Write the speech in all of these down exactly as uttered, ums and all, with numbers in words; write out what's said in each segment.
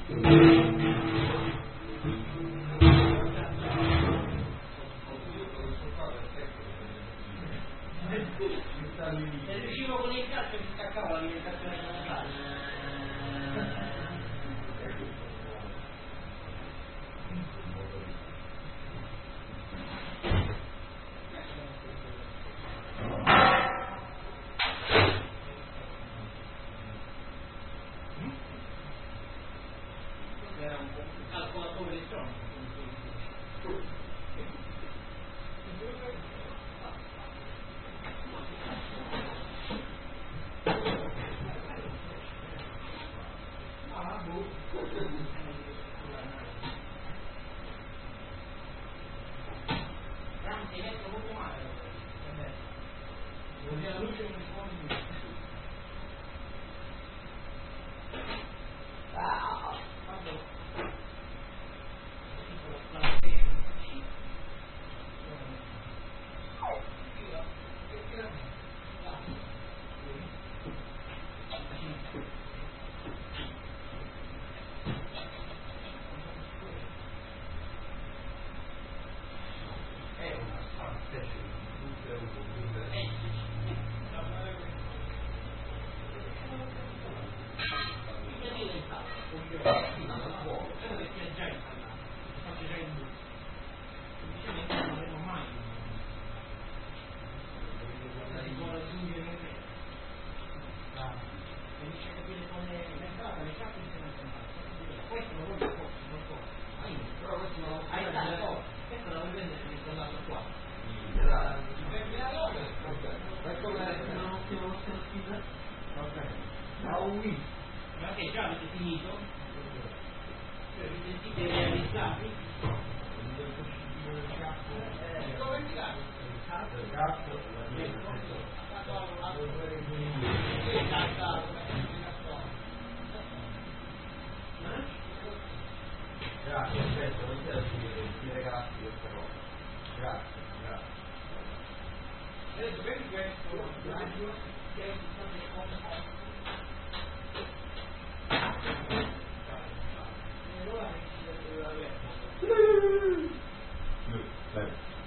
Se riuscivo con il calcio mi staccavo l'alimentazione alimentare. Era un calcolatore elettronico. Si è messo molto male. La luce non risponde. Ah, quando che già avete finito, cioè vi sentite realizzati? Dove il gatto? Il gatto, grazie, aspetta, non c'è da dire ragazzi questa cosa. Grazie, grazie. Adesso vedi questo raggio che è stato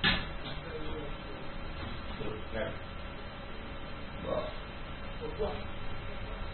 Wow.